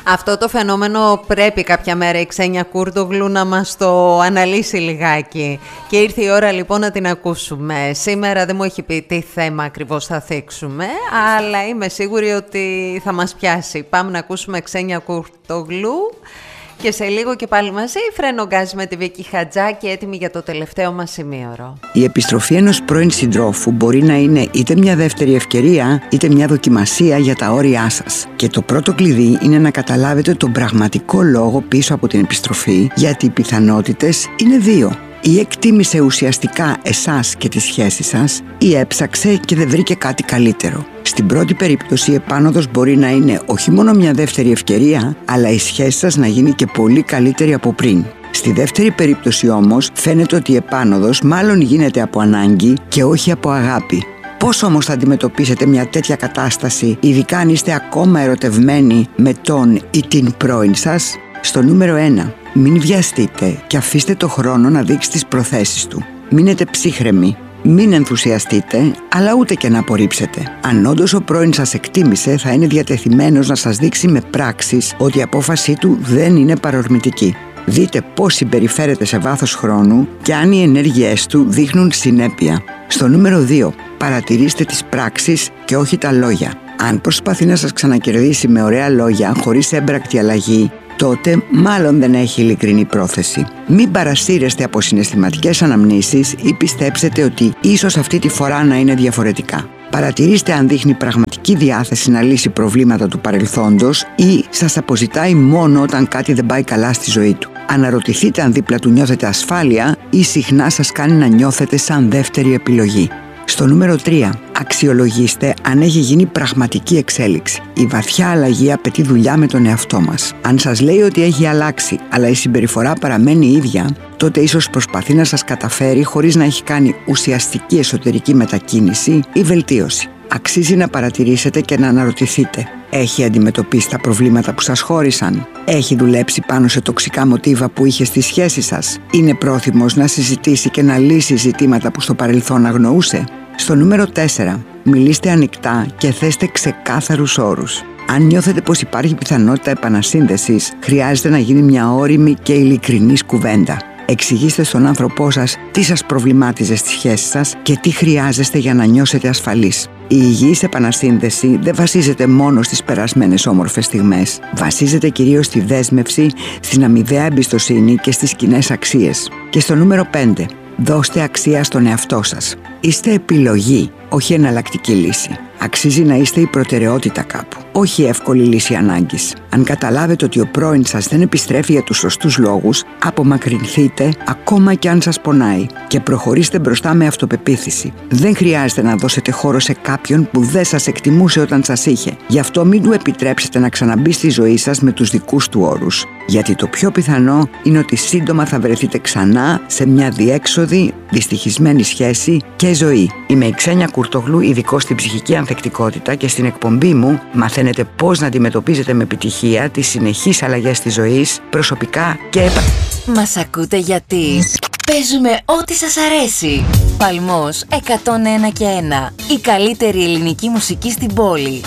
Αυτό το φαινόμενο πρέπει κάποια μέρα η Ξένια Κούρτογλου να μας το αναλύσει λιγάκι. Και ήρθε η ώρα λοιπόν να την ακούσουμε. Σήμερα δεν μου έχει πει τι θέμα ακριβώς θα θίξουμε, αλλά είμαι σίγουρη ότι θα μας πιάσει. Πάμε να ακούσουμε Ξένια Κούρτογλου και σε λίγο και πάλι μαζί Φρένο Γκάζ με τη Βίκη Χατζάκη, έτοιμη για το τελευταίο μας σημείωρο. Η επιστροφή ενός πρώην συντρόφου μπορεί να είναι είτε μια δεύτερη ευκαιρία, είτε μια δοκιμασία για τα όρια σας. Και το πρώτο κλειδί είναι να καταλάβετε τον πραγματικό λόγο πίσω από την επιστροφή, γιατί οι πιθανότητες είναι δύο. Ή εκτίμησε ουσιαστικά εσάς και τη σχέση σας, ή έψαξε και δεν βρήκε κάτι καλύτερο. Στην πρώτη περίπτωση η επάνωδος μπορεί να είναι όχι μόνο μια δεύτερη ευκαιρία, αλλά η σχέση σας να γίνει και πολύ καλύτερη από πριν. Στη δεύτερη περίπτωση όμως φαίνεται ότι η επάνωδος μάλλον γίνεται από ανάγκη και όχι από αγάπη. Πώς όμως θα αντιμετωπίσετε μια τέτοια κατάσταση, ειδικά αν είστε ακόμα ερωτευμένοι με τον ή την πρώην σας? Στο νούμερο 1. Μην βιαστείτε και αφήστε το χρόνο να δείξει τις προθέσεις του. Μείνετε ψύχρεμοι. Μην ενθουσιαστείτε, αλλά ούτε και να απορρίψετε. Αν όντως ο πρώην σας εκτίμησε, θα είναι διατεθειμένος να σας δείξει με πράξεις ότι η απόφασή του δεν είναι παρορμητική. Δείτε πώς συμπεριφέρεται σε βάθος χρόνου και αν οι ενέργειές του δείχνουν συνέπεια. Στο νούμερο 2. Παρατηρήστε τις πράξεις και όχι τα λόγια. Αν προσπαθεί να σας ξανακερδίσει με ωραία λόγια, χωρίς έμπρακτη αλλαγή, τότε μάλλον δεν έχει ειλικρινή πρόθεση. Μην παρασύρεστε από συναισθηματικές αναμνήσεις ή πιστέψετε ότι ίσως αυτή τη φορά να είναι διαφορετικά. Παρατηρήστε αν δείχνει πραγματική διάθεση να λύσει προβλήματα του παρελθόντος ή σας αποζητάει μόνο όταν κάτι δεν πάει καλά στη ζωή του. Αναρωτηθείτε αν δίπλα του νιώθετε ασφάλεια ή συχνά σας κάνει να νιώθετε σαν δεύτερη επιλογή. Στο νούμερο 3. Αξιολογήστε αν έχει γίνει πραγματική εξέλιξη. Η βαθιά αλλαγή απαιτεί δουλειά με τον εαυτό μας. Αν σας λέει ότι έχει αλλάξει, αλλά η συμπεριφορά παραμένει ίδια, τότε ίσως προσπαθεί να σας καταφέρει χωρίς να έχει κάνει ουσιαστική εσωτερική μετακίνηση ή βελτίωση. Αξίζει να παρατηρήσετε και να αναρωτηθείτε. Έχει αντιμετωπίσει τα προβλήματα που σας χώρισαν? Έχει δουλέψει πάνω σε τοξικά μοτίβα που είχε στη σχέση σας? Είναι πρόθυμος να συζητήσει και να λύσει ζητήματα που στο παρελθόν αγνοούσε? Στο νούμερο 4. Μιλήστε ανοιχτά και θέστε ξεκάθαρους όρους. Αν νιώθετε πως υπάρχει πιθανότητα επανασύνδεσης, χρειάζεται να γίνει μια ώριμη και ειλικρινής κουβέντα. Εξηγήστε στον άνθρωπό σας τι σας προβλημάτιζε στη σχέση σας και τι χρειάζεστε για να νιώσετε ασφαλείς. Η υγιής επανασύνδεση δεν βασίζεται μόνο στις περασμένες όμορφες στιγμές. Βασίζεται κυρίως στη δέσμευση, στην αμοιβαία εμπιστοσύνη και στις κοινές αξίες. Και στο νούμερο 5. Δώστε αξία στον εαυτό σας. Είστε επιλογή, όχι εναλλακτική λύση. Αξίζει να είστε η προτεραιότητα κάπου, όχι η εύκολη λύση ανάγκης. Αν καταλάβετε ότι ο πρώην σας δεν επιστρέφει για τους σωστούς λόγους, απομακρυνθείτε ακόμα και αν σας πονάει και προχωρήστε μπροστά με αυτοπεποίθηση. Δεν χρειάζεται να δώσετε χώρο σε κάποιον που δεν σας εκτιμούσε όταν σας είχε. Γι' αυτό μην του επιτρέψετε να ξαναμπεί στη ζωή σας με τους δικούς του όρους. Γιατί το πιο πιθανό είναι ότι σύντομα θα βρεθείτε ξανά σε μια διέξοδη, δυστυχισμένη σχέση και ζωή. Είμαι η Ξένια Κούρτογλου, ειδικός στην ψυχική ανθεκτικότητα, και στην εκπομπή μου μαθαίνετε πώς να αντιμετωπίζετε με επιτυχία τις συνεχείς αλλαγές της ζωής, προσωπικά και Μας ακούτε γιατί παίζουμε ό,τι σας αρέσει. Παλμός 101 και 1. Η καλύτερη ελληνική μουσική στην πόλη.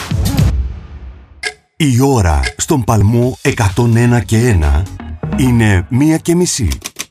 Η ώρα στον Παλμό 101 και 1 είναι 1:30.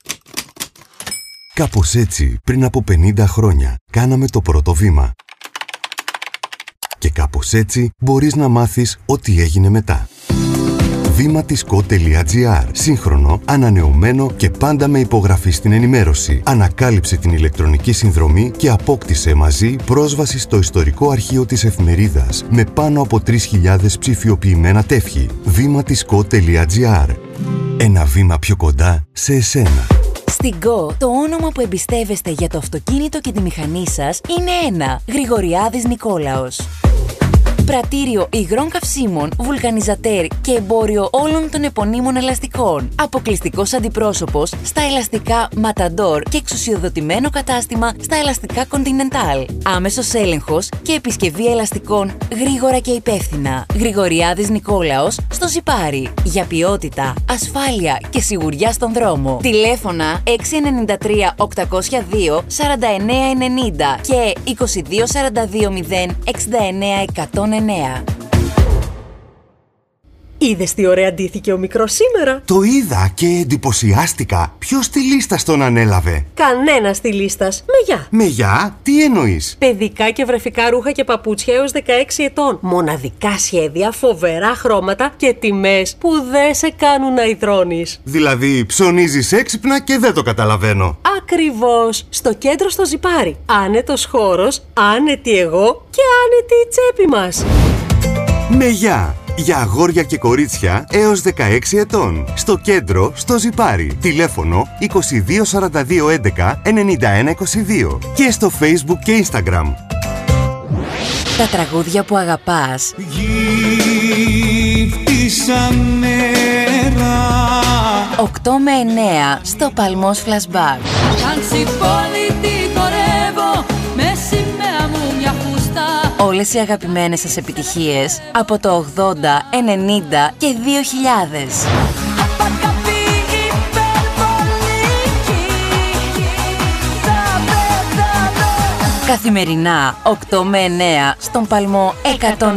Κάπως έτσι, πριν από 50 χρόνια, κάναμε το πρώτο βήμα. Και κάπως έτσι μπορείς να μάθεις ό,τι έγινε μετά. Βήματισκο.gr. Σύγχρονο, ανανεωμένο και πάντα με υπογραφή στην ενημέρωση. Ανακάλυψε την ηλεκτρονική συνδρομή και απόκτησε μαζί πρόσβαση στο ιστορικό αρχείο της εφημερίδας με πάνω από 3.000 ψηφιοποιημένα τεύχη. Βήματισκο.gr. Ένα βήμα πιο κοντά σε εσένα. Στην Go, το όνομα που εμπιστεύεστε για το αυτοκίνητο και τη μηχανή σας είναι ένα. Γρηγοριάδης Νικόλαος. Πρατήριο υγρών καυσίμων, βουλκανιζατέρ και εμπόριο όλων των επωνύμων ελαστικών. Αποκλειστικός αντιπρόσωπος στα ελαστικά Matador και εξουσιοδοτημένο κατάστημα στα ελαστικά Continental. Άμεσος έλεγχος και επισκευή ελαστικών γρήγορα και υπεύθυνα. Γρηγοριάδης Νικόλαος στο Ζιπάρι. Για ποιότητα, ασφάλεια και σιγουριά στον δρόμο. Τηλέφωνα 693 802 4990 και 22 42 0 69 109. Η Είδες τι ωραία ντύθηκε ο μικρός σήμερα? Το είδα και εντυπωσιάστηκα. Ποιος στυλίστας τον ανέλαβε? Κανένα στυλίστας. Μεγιά. Μεγιά, τι εννοείς? Παιδικά και βρεφικά ρούχα και παπούτσια έως 16 ετών. Μοναδικά σχέδια, φοβερά χρώματα και τιμές που δεν σε κάνουν να ιδρώνεις. Δηλαδή ψωνίζεις έξυπνα και δεν το καταλαβαίνω. Ακριβώς. Στο κέντρο στο Ζιπάρι. Άνετος χώρος, άνετη εγώ και άνετη η τσέπη μας. Μεγιά. Για αγόρια και κορίτσια έως 16 ετών. Στο κέντρο, στο Ζιπάρι. Τηλέφωνο 22 42 11 91 22. Και στο Facebook και Instagram. Τα τραγούδια που αγαπάς. Γύφτησα μέρα 8 με 9 στο Παλμός Flashback. Όλες οι αγαπημένες σας επιτυχίες από το 80, 90 και 2000. Καθημερινά 8 με 9 στον Παλμό 101,6.